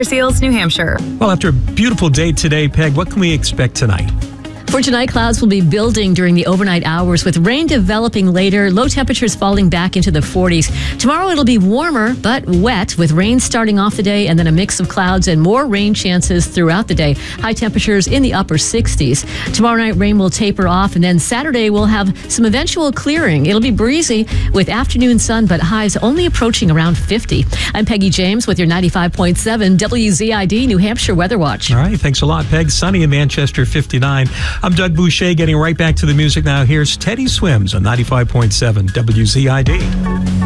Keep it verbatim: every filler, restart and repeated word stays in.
Seals, New Hampshire. Well, after a beautiful day today, Peg, what can we expect tonight? For tonight, clouds will be building during the overnight hours with rain developing later, low temperatures falling back into the forties. Tomorrow it'll be warmer but wet with rain starting off the day and then a mix of clouds and more rain chances throughout the day. High temperatures in the upper sixties. Tomorrow night rain will taper off and then Saturday we'll have some eventual clearing. It'll be breezy with afternoon sun but highs only approaching around fifty. I'm Peggy James with your ninety-five point seven W Z I D New Hampshire Weather Watch. All right, thanks a lot, Peg. Sunny in Manchester, fifty-nine. I'm Doug Boucher, getting right back to the music now. Here's Teddy Swims on ninety-five point seven W Z I D.